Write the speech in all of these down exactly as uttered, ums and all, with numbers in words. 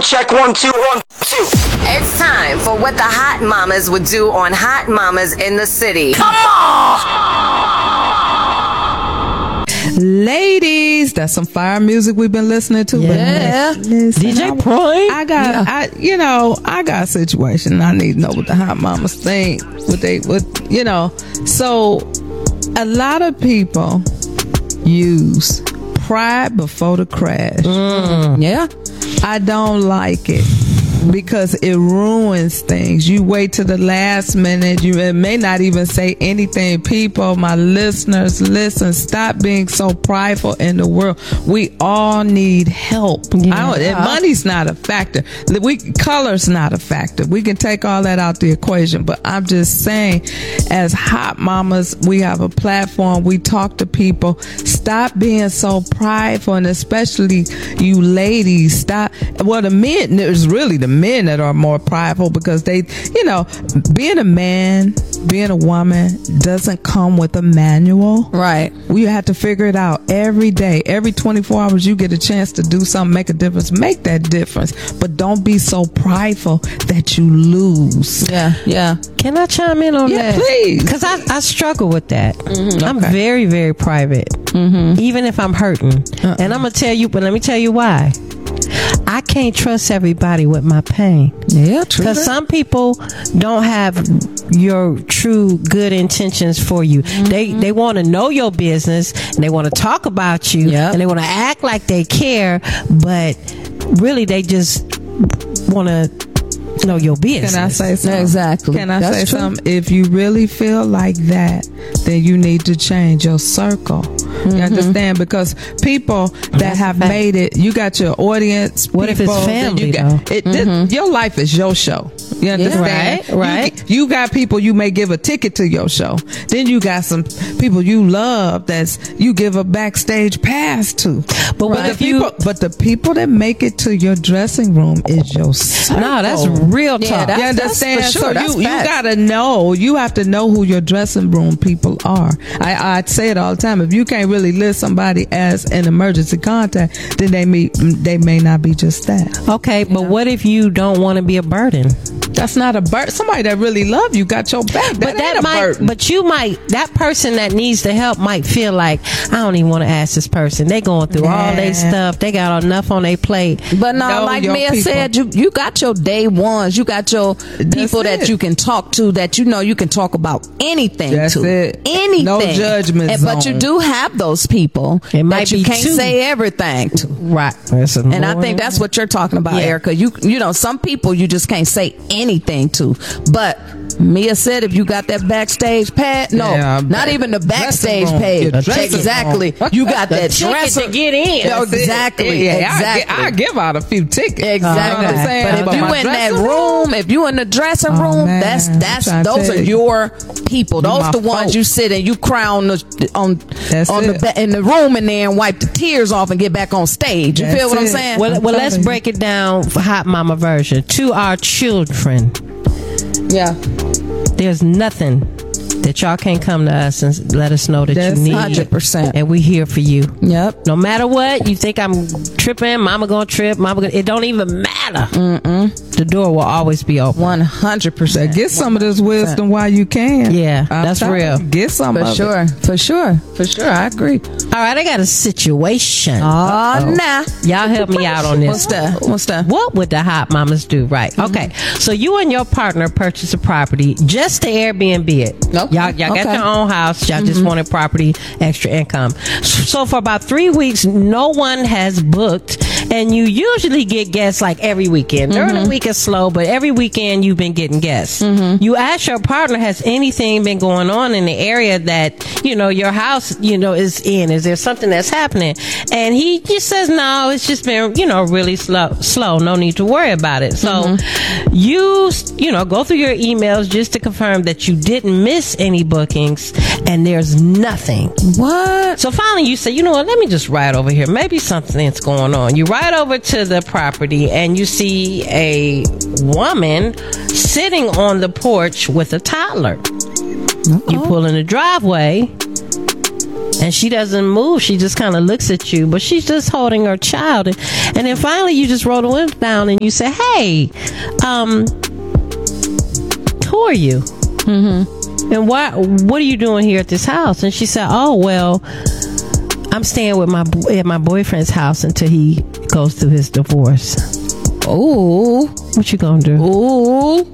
check, one, two, one, two. It's time for what the Hot Mamas would do on Hot Mamas in the City. Come on! Ladies, that's some fire music we've been listening to. Yeah. But listen, D J I, Prime. I got, Yeah. I, you know, I got a situation. I need to know what the Hot Mamas think. What they, what, you know. So, a lot of people use pride before the crash. Mm. Yeah. I don't like it because it ruins things. You wait to the last minute. You it may not even say anything. People, my listeners, listen. Stop being so prideful in the world. We all need help. Yeah. I don't, and money's not a factor. We color's not a factor. We can take all that out the equation. But I'm just saying, as hot mamas, we have a platform. We talk to people. Stop being so prideful, and especially you ladies. Stop. Well, the men. There's really the men that are more prideful because they, you know, being a man, being a woman doesn't come with a manual. Right. You have to figure it out every day. Every twenty-four hours you get a chance to do something, make a difference, make that difference. But don't be so prideful that you lose. Yeah. Yeah. Can I chime in on Yeah, that? please. Because I, I struggle with that. Mm-hmm. I'm Okay. very, very private. Mm-hmm. Even if I'm hurting. Uh-uh. And I'm going to tell you, but let me tell you why. I can't trust everybody with my pain. Yeah, true. Because some people don't have your true good intentions for you. Mm-hmm. They they want to know your business, and they want to talk about you, Yep. and they want to act like they care, but really they just want to know your business. Can I say something? Exactly. Can I That's say true. something? If you really feel like that, then you need to change your circle. Mm-hmm. You understand? Because people that That's have a fact. made it, you got your audience. What if it's people, then family, you got, though? it, Mm-hmm. this- your life is your show. You understand? right, right. You, you got people you may give a ticket to your show. Then you got some people you love that's you give a backstage pass to. But what the if you- people, but the people that make it to your dressing room is your circle. No, that's real talk. Yeah, That's- you that's understand? for sure. So That's you, you facts. gotta know. You have to know who your dressing room people are. I, I say it all the time. If you can't really list somebody as an emergency contact, then they may they may not be just that. Okay, but what if you don't want to be a burden? That's not a burden. Somebody that really love you got your back. That But ain't that a might, burden. but you might, that person that needs the help might feel like, I don't even want to ask this person. They going through all Yeah. their stuff. They got enough on their plate. But no, Know like your Mia people. said, you you got your day ones. You got your people that it. you can talk to, that you know you can talk about anything That's to. it. Anything. No judgment And- But you zone. do have those people It might that you be can't two. say everything to. Right. And I think that's what you're talking about, Yeah. Erica. You you know, some people you just can't say anything to. But Mia said if you got that backstage pad, no, Yeah, not back- even the backstage dressing room. page. Your dressing Exactly. room. You got The that ticket dressing to get in. No, That's it. exactly. Yeah, exactly. I, gi- I give out a few tickets. Exactly. You know what I'm saying? But if But you my in that dressing room, if you in the dressing Oh, room, man, that's I'm that's trying to those tell are you. your people. You Those my the ones folk. you sit and you cry on the on That's on it. the be- in the room and then wipe the tears off and get back on stage. You That's feel what I'm it. saying? Well, well, let's telling you. break it down for Hot Mama version. To our children, yeah. there's nothing that y'all can't come to us and let us know that That's you need. one hundred percent. And we here for you. Yep. No matter what, you think I'm tripping, mama gonna trip, mama gonna, it don't even matter. Mm-mm. The door will always be open. One hundred percent. Get some of this wisdom while you can. Yeah, I'm that's telling real. you, Get some For of sure. it. For sure. For sure. I agree. All right, I got a situation. Oh, nah. Y'all help me out on this. What's that? What's that? What would the hot mamas do? Right. Okay. So you and your partner purchase a property just to Airbnb it. Okay. Y'all, y'all Okay. got your own house. Y'all just wanted property, extra income. So for about three weeks, no one has booked, and you usually get guests like every weekend. During the week is slow, but every weekend you've been getting guests. You ask your partner, has anything been going on in the area that, you know, your house, you know, is in? Is there something that's happening? And he just says, no, it's just been, you know, really slow, slow. No need to worry about it. So you, you know, go through your emails just to confirm that you didn't miss any bookings and there's nothing. What? So finally you say, you know what, let me just ride over here. Maybe something's going on. You ride over to the property and you see a woman sitting on the porch with a toddler. You pull in the driveway and she doesn't move. She just kind of looks at you, but she's just holding her child. And, and then finally, you just roll the window down and you say, "Hey, um, who are you? Mm-hmm. And why? What are you doing here at this house?" And she said, "Oh, well, I'm staying with my at my boyfriend's house until he goes through his divorce." Ooh. What you gonna do? Ooh.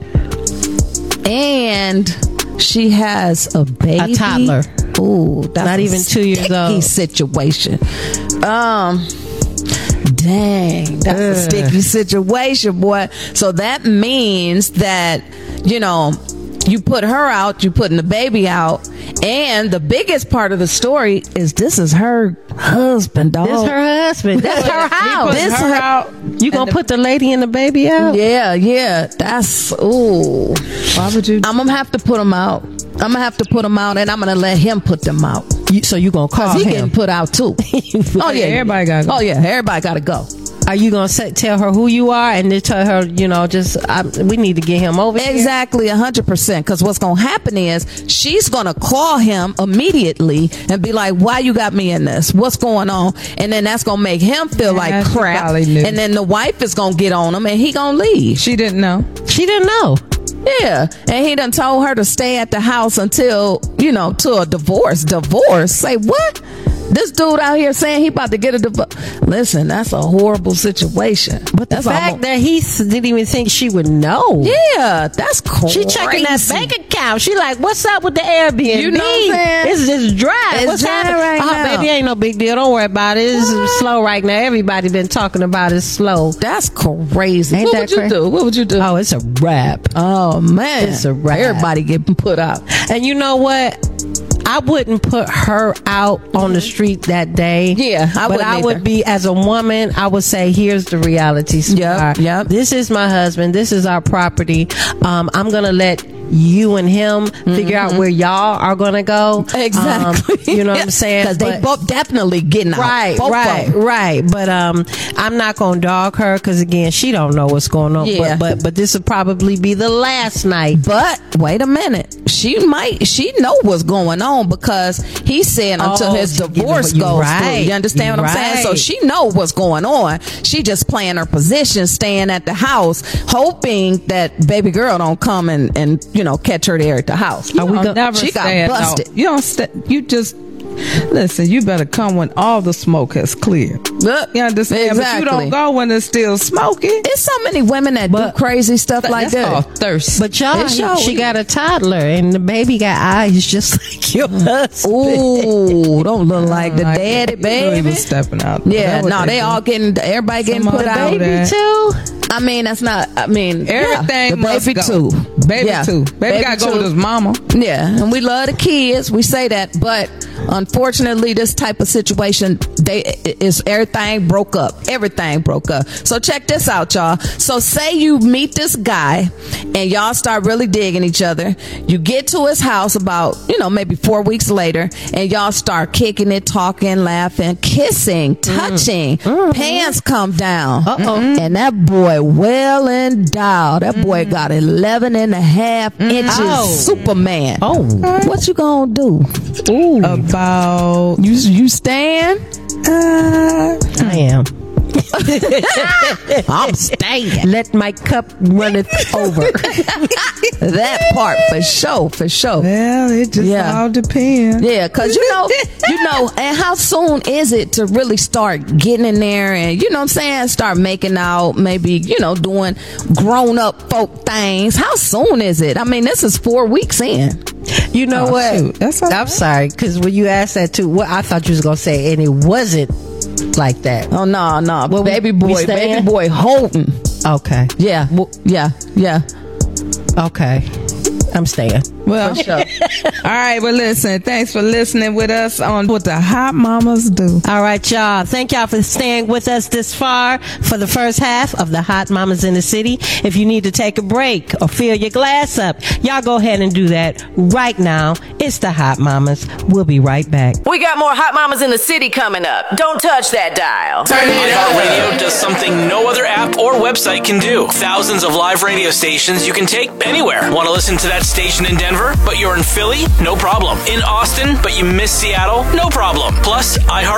And she has a baby. A toddler. Ooh, that's Not a even two years sticky old. situation. Um, dang, that's a Ugh. sticky situation, boy. So that means that, you know, you put her out, you putting the baby out, and the biggest part of the story is this is her husband, dog. This her husband. That's her house. This her her- out. You gonna put the lady and the baby out? Yeah, yeah. That's ooh. Why would you? I'm gonna have to put them out. I'm gonna have to put them out, and I'm gonna let him put them out. You, so you gonna call Cause he him? getting put out too. Oh yeah, Everybody gotta go. Oh yeah, everybody gotta go. Are you gonna say, tell her who you are and then tell her, you know, just I, we need to get him over here? Exactly, a hundred percent. Because what's gonna happen is she's gonna call him immediately and be like, "Why you got me in this? What's going on?" And then that's gonna make him feel Yeah, like she crap. probably knew. And then the wife is gonna get on him, and he gonna leave. She didn't know. She didn't know. Yeah, and he done told her to stay at the house until, you know, to a divorce. Divorce? Say what? This dude out here saying he about to get a divorce. Listen, that's a horrible situation. But the that's fact almost- that he s- didn't even think she would know. yeah, that's crazy. She checking that bank account. She like, what's up with the Airbnb? You know what I'm saying? It's just dry. It's what's dry happening? right oh, now. baby, ain't no big deal. Don't worry about it. It's slow right now. Everybody been talking about it slow. That's crazy. Ain't what that would you cra- do? What would you do? Oh, it's a wrap. Oh man, It's a wrap. Everybody getting put out. And you know what? I wouldn't put her out on the street that day. Yeah, I but wouldn't I either. would be, as a woman, I would say, here's the reality, sweetheart. yep. This is my husband. This is our property. Um, I'm going to let you and him figure out where y'all are going to go. Exactly. Um, you know what I'm saying? Because they But- both definitely getting out. Right, Both of right, them. right. But um, I'm not gonna dog her because again, she don't know what's going on. Yeah. But but, but this will probably be the last night. But wait a minute, she might she know what's going on because he said until Oh, his you know, divorce you're goes right. through. You understand what I'm You're saying? So right. she know what's going on. She just playing her position, staying at the house, hoping that baby girl don't come and and you know catch her there at the house. You don't go- never she got stay at- no. busted. You don't stay. You just listen. You better come when all the smoke has cleared. Look, You understand? exactly. But you don't go when it's still smoking. There's so many women that But- do crazy stuff like That's that. called thirst. But y'all, It show she you. got a toddler and the baby got eyes just like your husband. Ooh, don't look like the Like, daddy, you know he baby. was stepping out. Yeah, That's what no, they do. all getting, everybody getting Some put other out. baby that. too. I mean, that's not, I mean, Everything yeah, the must baby go. too. Baby Yeah, too. Baby, gotta go too. with his mama. Yeah, and we love the kids. We say that, but unfortunately, this type of situation, they is everything broke up. Everything broke up. So check this out, y'all. So say you meet this guy, and y'all start really digging each other. You get to his house about, you know, maybe four weeks later, and y'all start kicking it, talking, laughing, kissing, touching. Pants come down, Uh-oh. and that boy well endowed. That boy got eleven and a half inches. Oh. Superman. Oh. What you gonna do? Ooh. About You you stand? uh, I am. I'm staying. Let my cup runneth over. That part for sure, for sure. well, it just Yeah. all depends. Yeah, cause you know, you know, and how soon is it to really start getting in there and you know what I'm saying, start making out, maybe you know, doing grown up folk things? How soon is it? I mean, this is four weeks in. You know Oh, what? shoot. That's all I'm right. sorry because when you asked that too, what I thought you was gonna say, and it wasn't like that. Oh no, no, Well, we- baby we boy, staying? baby boy, holding. Okay. Yeah, yeah, yeah. Okay. I'm staying. Well, For sure. all right. Well, listen. Thanks for listening with us on What the Hot Mamas Do. All right, y'all. Thank y'all for staying with us this far for the first half of the Hot Mamas in the City. If you need to take a break or fill your glass up, y'all go ahead and do that right now. It's the Hot Mamas. We'll be right back. We got more Hot Mamas in the City coming up. Don't touch that dial. iHeartRadio does something no other app or website can do. Thousands of live radio stations you can take anywhere. Want to listen to that that station in Denver, but you're in Philly? No problem. In Austin, but you miss Seattle? No problem. Plus, iHeart